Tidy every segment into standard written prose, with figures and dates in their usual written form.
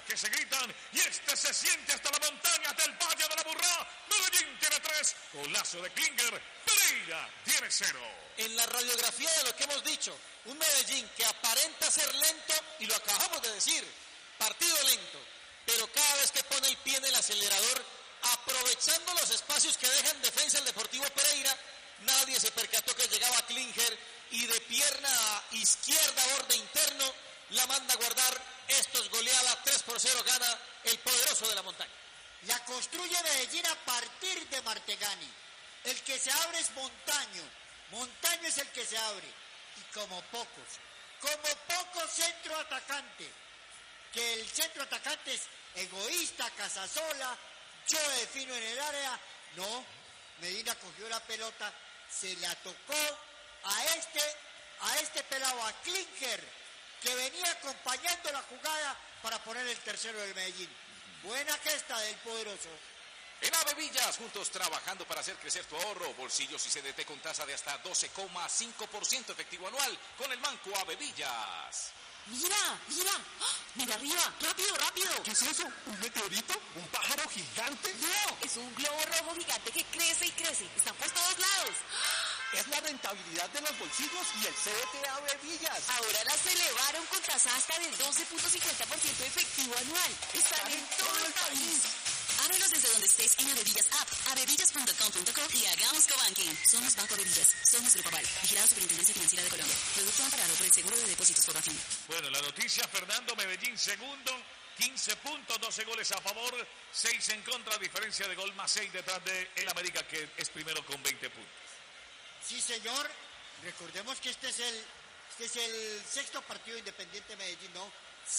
que se gritan y se siente hasta la montaña del Valle de la Burrá. Medellín tiene 3, golazo de Klinger, Pereira tiene 0. En la radiografía de lo que hemos dicho, un Medellín que aparenta ser lento, y lo acabamos de decir, partido lento, pero cada vez que pone el pie en el acelerador, aprovechando los espacios que deja en defensa el Deportivo Pereira, nadie se percató que llegaba Klinger y de pierna izquierda, borde interno, la manda a guardar. Esto es goleada, 3-0 gana el poderoso de la montaña. La construye Medellín a partir de Martegani. El que se abre es Montaño. Montaño es el que se abre. Y como pocos centro atacante. Que el centro atacante es egoísta, Casasola, yo defino en el área. No, Medina cogió la pelota, se la tocó a este pelado, a Klinger, que venía acompañando la jugada para poner el tercero del Medellín. Buena gesta del poderoso. En Avevillas, juntos trabajando para hacer crecer tu ahorro, bolsillos y CDT con tasa de hasta 12,5% efectivo anual con el Banco Avevillas. Mira, mira arriba, rápido. ¿Qué es eso? ¿Un meteorito? ¿Un pájaro gigante? No, es un globo rojo gigante que crece y crece, está por todos lados. Es la rentabilidad de los bolsillos y el CDT Avevillas. Ahora las elevaron con tasa hasta del 12.50% efectivo anual. Están en todo el país. Ábrelos desde donde estés en Avevillas App, avevillas.com.co y hagamos cobanking. Somos Banco Avevillas, somos Grupo Aval, vigilado Superintendencia Financiera de Colombia. Producto amparado por el Seguro de Depósitos Fogafín. Bueno, la noticia, Fernando, Medellín segundo, 15 puntos, 12 goles a favor, 6 en contra, diferencia de gol más 6 detrás de el América, que es primero con 20 puntos. Sí, señor. Recordemos que este es el sexto partido Independiente Medellín, ¿no?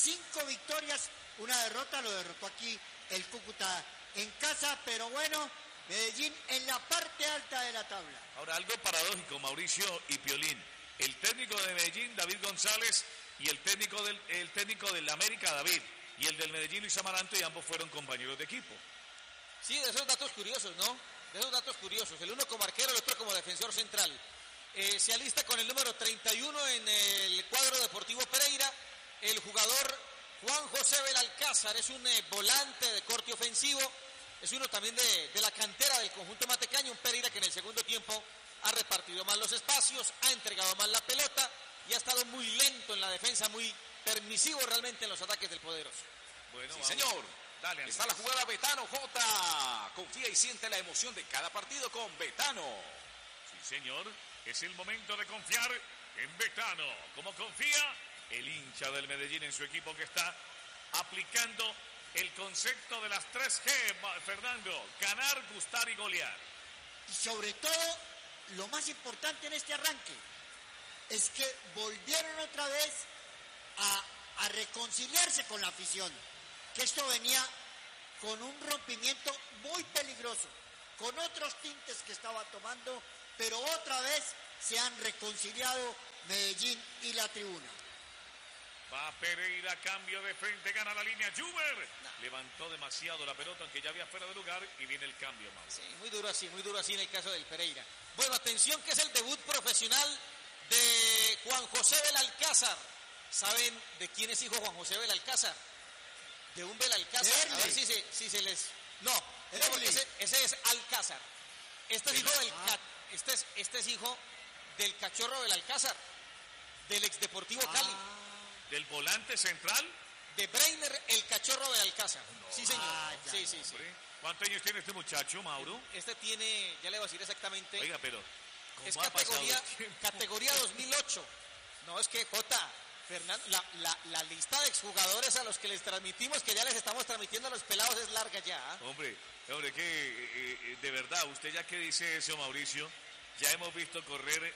5 victorias, una derrota, lo derrotó aquí el Cúcuta en casa, pero bueno, Medellín en la parte alta de la tabla. Ahora, algo paradójico, Mauricio y Piolín. El técnico de Medellín, David González, y el técnico del América, David, y el del Medellín, Luis Amaranto, y ambos fueron compañeros de equipo. Sí, de esos datos curiosos, ¿no? De esos datos curiosos. El uno como arquero, el otro como defensor central. Se alista con el número 31 en el cuadro Deportivo Pereira, el jugador Juan José Belalcázar. Es un volante de corte ofensivo, es uno también de la cantera del conjunto matecaño, un Pereira que en el segundo tiempo ha repartido más los espacios, ha entregado más la pelota y ha estado muy lento en la defensa, muy permisivo realmente en los ataques del poderoso. Bueno, sí, señor. Dale, está la jugada Betano J. Confía y siente la emoción de cada partido con Betano. Sí, señor. Es el momento de confiar en Betano. Como confía el hincha del Medellín en su equipo, que está aplicando el concepto de las 3G, Fernando: ganar, gustar y golear. Y sobre todo, lo más importante en este arranque es que volvieron otra vez a reconciliarse con la afición, que esto venía con un rompimiento muy peligroso, con otros tintes que estaba tomando, pero otra vez se han reconciliado Medellín y la tribuna. Va Pereira, cambio de frente, gana la línea. Juber levantó demasiado la pelota, aunque ya había fuera de lugar, y viene el cambio, Mauro. Sí, muy duro así en el caso del Pereira. Bueno, atención, que es el debut profesional de Juan José Belalcázar. ¿Saben de quién es hijo Juan José Belalcázar? De un Belalcázar. A ver si se les... No, ese es Alcázar. Este es hijo del este es hijo del Cachorro Belalcázar, del ex Deportivo Cali. ¿Del volante central? De Breiner, el Cachorro Belalcázar. No. Sí, señor. Sí. ¿Cuántos años tiene este muchacho, Mauro? Este tiene, ya le voy a decir exactamente. Oiga, pero es categoría 2008. No, es que Fernando, la lista de exjugadores a los que les transmitimos, que ya les estamos transmitiendo a los pelados, es larga ya. Hombre, que de verdad, usted ya que dice eso, Mauricio, ya hemos visto correr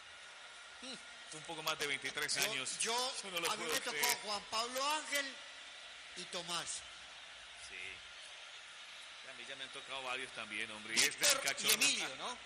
un poco más de 23 años. A mí me tocó Juan Pablo Ángel y Tomás. Sí. A mí ya me han tocado varios también, hombre. Víctor y Emilio, ¿no?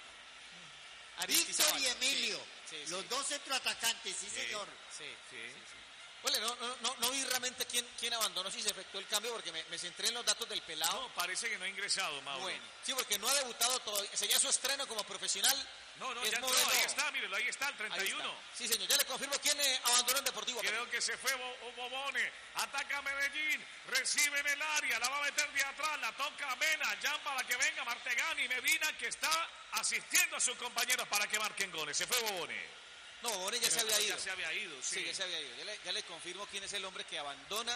Víctor y Emilio, sí. Los dos centroatacantes, sí, señor. Sí. Oye, no vi realmente quién abandonó, si se efectuó el cambio, porque me centré en los datos del pelado. No, parece que no ha ingresado, Mauro. Bueno, sí, porque no ha debutado todavía. Sería su estreno como profesional. No, Es ya entró, modelo. ahí está, mírelo, ahí está el Ahí 31. está. Sí, señor, ya le confirmo quién abandonó el Deportivo. Creo que se fue Bobone, ataca Medellín, recibe en el área, la va a meter de atrás, la toca Mena, ya para que venga Martegani, Medina, que está asistiendo a sus compañeros para que marquen goles. Se fue Bobone. No, Bobone ya se había ido. Ya se había ido, sí. Sí, ya se había ido. Ya le confirmo quién es el hombre que abandona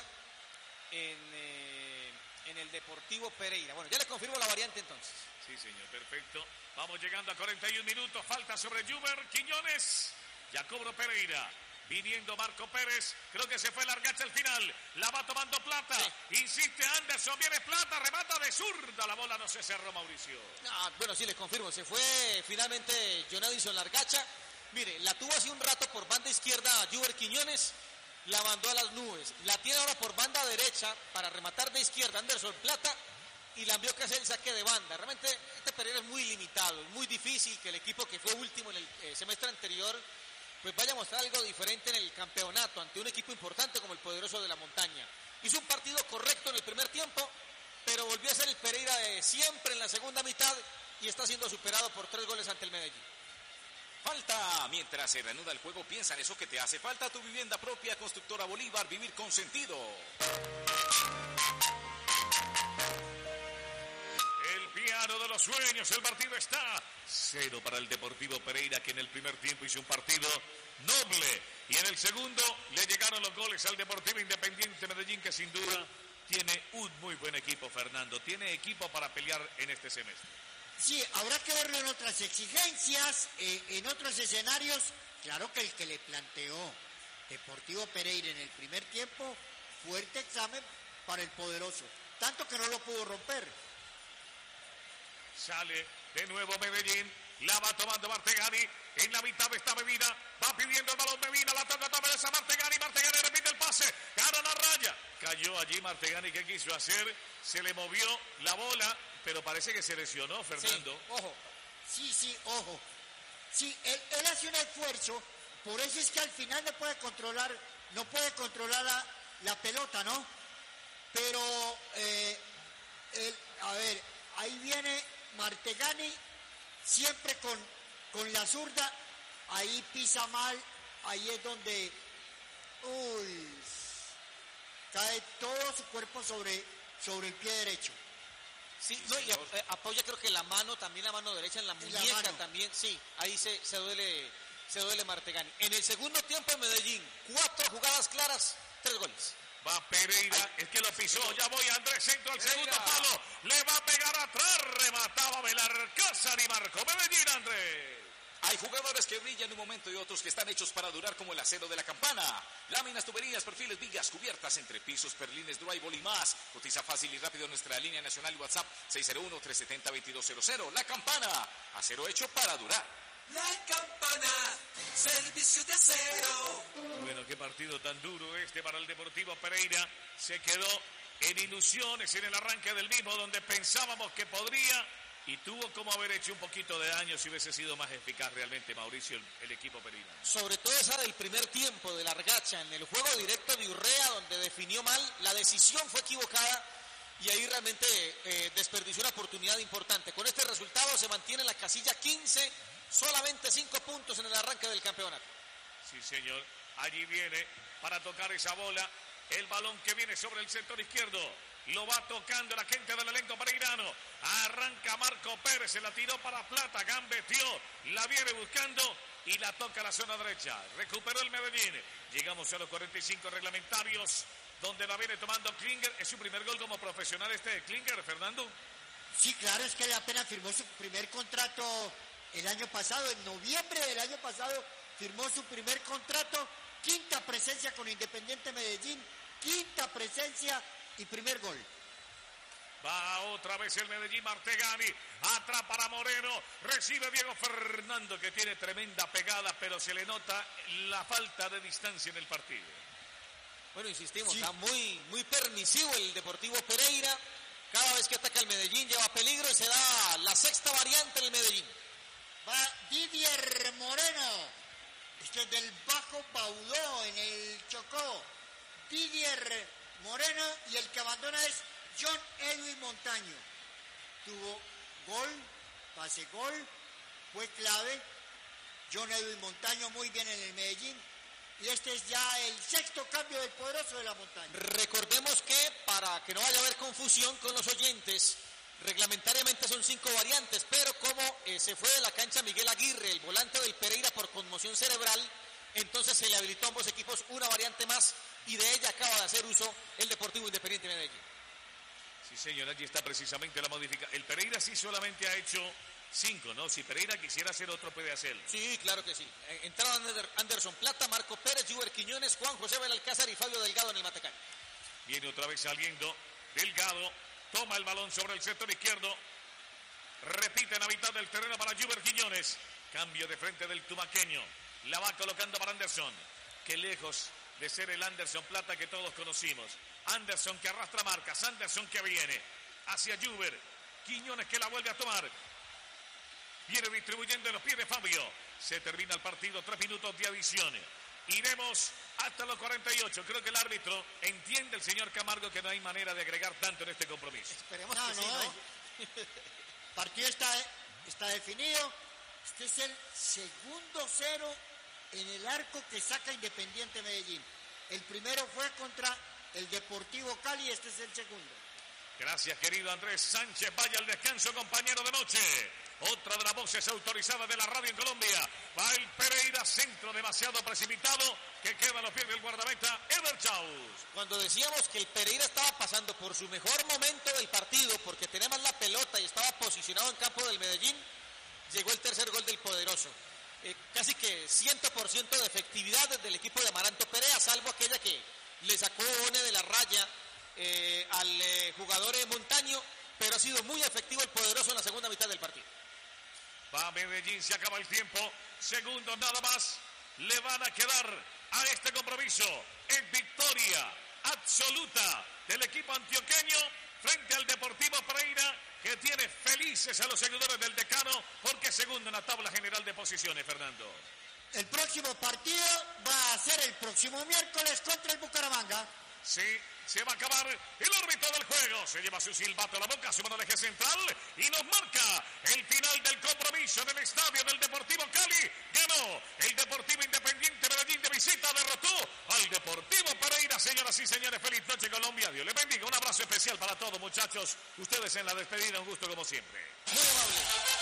en el Deportivo Pereira. Bueno, ya le confirmo la variante entonces. Sí, señor, perfecto. Vamos llegando a 41 minutos. Falta sobre Juber Quiñones. Jacobo Pereira. Viniendo Marco Pérez. Creo que se fue Largacha al final. La va tomando Plata. Sí. Insiste Anderson. Viene Plata. Remata de zurda. La bola no se cerró, Mauricio. Bueno, sí, les confirmo. Se fue finalmente John Addison Largacha. Mire, la tuvo hace un rato por banda izquierda Juber Quiñones. La mandó a las nubes. La tiene ahora por banda derecha para rematar de izquierda Anderson Plata. Y la envió que hacer el saque de banda. Realmente este Pereira es muy limitado, es muy difícil que el equipo que fue último en el semestre anterior pues vaya a mostrar algo diferente en el campeonato ante un equipo importante como el poderoso de la montaña. Hizo un partido correcto en el primer tiempo, pero volvió a ser el Pereira de siempre en la segunda mitad y está siendo superado por 3 goles ante el Medellín. Falta. Mientras se reanuda el juego, piensa en eso que te hace falta. Tu vivienda propia, Constructora Bolívar, vivir con sentido. El piano de los sueños. El partido está 0 para el Deportivo Pereira, que en el primer tiempo hizo un partido noble. Y en el segundo le llegaron los goles al Deportivo Independiente Medellín, que sin duda tiene un muy buen equipo, Fernando. Tiene equipo para pelear en este semestre. Sí, habrá que verlo en otras exigencias, en otros escenarios. Claro que el que le planteó Deportivo Pereira en el primer tiempo, fuerte examen para el poderoso, tanto que no lo pudo romper. Sale de nuevo Medellín, la va tomando Martegani, en la mitad está Medina, va pidiendo el balón Medina, la toca otra vez a Martegani repite el pase, gana la raya, cayó allí Martegani. ¿Qué quiso hacer? Se le movió la bola, pero parece que se lesionó, Fernando. Sí, ojo. Sí, ojo. Sí, él hace un esfuerzo, por eso es que al final no puede controlar la pelota, ¿no? Pero, a ver, ahí viene Martegani, siempre con la zurda, ahí pisa mal, ahí es donde, cae todo su cuerpo sobre el pie derecho. Sí, no, y apoya creo que la mano, también la mano derecha en la muñeca también, sí, ahí se duele Martegani. En el segundo tiempo en Medellín, 4 jugadas claras, 3 goles. Va Pereira, es que lo pisó, ya voy Andrés, centro al segundo palo, le va a pegar atrás, remataba Belarcázar y marcó Medellín, Andrés. Hay jugadores que brillan en un momento y otros que están hechos para durar, como el acero de la Campana. Láminas, tuberías, perfiles, vigas, cubiertas, entrepisos, perlines, drywall y más. Cotiza fácil y rápido en nuestra línea nacional y WhatsApp 601-370-2200. La Campana, acero hecho para durar. La Campana, servicio de acero. Bueno, qué partido tan duro este para el Deportivo Pereira. Se quedó en ilusiones en el arranque del mismo, donde pensábamos que podría, y tuvo como haber hecho un poquito de daño si hubiese sido más eficaz realmente, Mauricio, el equipo pereirano. Sobre todo esa del primer tiempo de Largacha, en el juego directo de Urrea, donde definió mal, la decisión fue equivocada y ahí realmente desperdició una oportunidad importante. Con este resultado se mantiene en la casilla 15, solamente 5 puntos en el arranque del campeonato. Sí, señor, allí viene para tocar esa bola, el balón que viene sobre el sector izquierdo. Lo va tocando la gente del elenco pereirano. Arranca Marco Pérez, se la tiró para Plata, gambeteó, la viene buscando y la toca a la zona derecha. Recuperó el Medellín. Llegamos a los 45 reglamentarios, donde la viene tomando Klinger. Es su primer gol como profesional de Klinger, Fernando. Sí, claro, es que él apenas firmó su primer contrato el año pasado, en noviembre del año pasado firmó su primer contrato, 5ª presencia con Independiente Medellín, 5ª presencia y primer gol. Va otra vez el Medellín, Martegani, atrás para Moreno, recibe Diego Fernando, que tiene tremenda pegada, pero se le nota la falta de distancia en el partido. Bueno, insistimos, sí, está muy permisivo el Deportivo Pereira. Cada vez que ataca el Medellín lleva peligro y se da la 6ª variante en el Medellín. Va Didier Moreno, este es del Bajo Baudó, en el Chocó. Didier Moreno y el que abandona es John Edwin Montaño. Tuvo gol, pase gol, fue clave. John Edwin Montaño muy bien en el Medellín. Y este es ya el sexto cambio del Poderoso de la Montaña. Recordemos que, para que no vaya a haber confusión con los oyentes, reglamentariamente son 5 variantes, pero como se fue de la cancha Miguel Aguirre, el volante del Pereira, por conmoción cerebral, entonces se le habilitó a ambos equipos una variante más y de ella acaba de hacer uso el Deportivo Independiente de Medellín. Sí, señor, allí está precisamente la modificación. El Pereira sí solamente ha hecho 5, ¿no? Si Pereira quisiera hacer otro, puede hacerlo. Sí, claro que sí. Entraban Anderson Plata, Marco Pérez, Juber Quiñones, Juan José Belalcázar y Fabio Delgado en el Matecán. Viene otra vez saliendo Delgado, toma el balón sobre el sector izquierdo, repite en la mitad del terreno para Juber Quiñones, cambio de frente del tumaqueño, la va colocando para Anderson, que lejos de ser el Anderson Plata que todos conocimos. Anderson que arrastra marcas, Anderson que viene hacia Juber, Quiñones que la vuelve a tomar, viene distribuyendo en los pies de Fabio. Se termina el partido, 3 minutos de adición. Iremos hasta los 48. Creo que el árbitro entiende, el señor Camargo, que no hay manera de agregar tanto en este compromiso. Esperemos que sí, ¿no? El partido está definido. Este es el segundo 0 en el arco que saca Independiente Medellín. El primero fue contra el Deportivo Cali, este es el segundo. Gracias, querido Andrés Sánchez. Vaya al descanso, compañero de noche. Otra de las voces autorizadas de la radio en Colombia. Va el Pereira, centro demasiado precipitado, que queda a los pies del guardameta Ever Chaus. Cuando decíamos que el Pereira estaba pasando por su mejor momento del partido, porque tenemos la pelota y estaba posicionado en campo del Medellín, llegó el tercer gol del Poderoso. Casi que 100% de efectividad desde el equipo de Amaranto Perea, salvo aquella que le sacó One de la raya al jugador Montaño, pero ha sido muy efectivo el Poderoso en la segunda mitad del partido. Va Medellín, se acaba el tiempo, segundos nada más, le van a quedar a este compromiso en victoria absoluta del equipo antioqueño frente al Deportivo Pereira, que tiene felices a los seguidores del decano porque es segundo en la tabla general de posiciones, Fernando. El próximo partido va a ser el próximo miércoles contra el Bucaramanga. Sí, se va a acabar el árbitro del juego. Se lleva su silbato a la boca, su mano al eje central y nos marca el final del compromiso del estadio del Deportivo Cali. Ganó el Deportivo Independiente Medellín de visita, derrotó al Deportivo Pereira. Señoras y señores, feliz noche Colombia. Dios les bendiga. Un abrazo especial para todos, muchachos. Ustedes en la despedida, un gusto como siempre. Muy amable.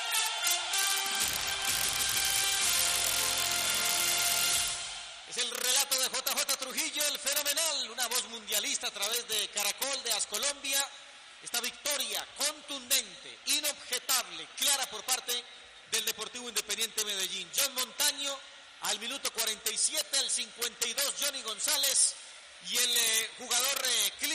Es el relato de JJ Trujillo, el fenomenal, una voz mundialista a través de Caracol de Ascolombia. Esta victoria contundente, inobjetable, clara por parte del Deportivo Independiente Medellín. John Montaño al minuto 47, al 52 Johnny González y el jugador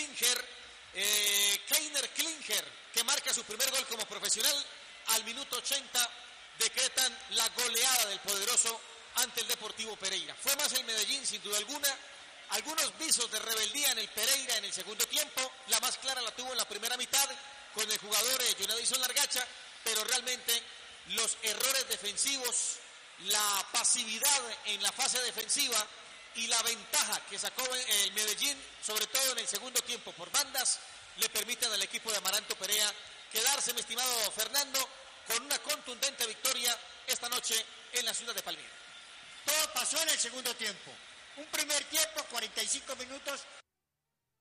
Keiner Klinger, que marca su primer gol como profesional al minuto 80, decretan la goleada del Poderoso ante el Deportivo Pereira. Fue más el Medellín, sin duda alguna. Algunos visos de rebeldía en el Pereira en el segundo tiempo. La más clara la tuvo en la primera mitad con el jugador John Edison Largacha, pero realmente los errores defensivos, la pasividad en la fase defensiva y la ventaja que sacó el Medellín, sobre todo en el segundo tiempo por bandas, le permiten al equipo de Amaranto Perea quedarse, mi estimado Fernando, con una contundente victoria esta noche en la ciudad de Palmira. Todo pasó en el segundo tiempo. Un primer tiempo, 45 minutos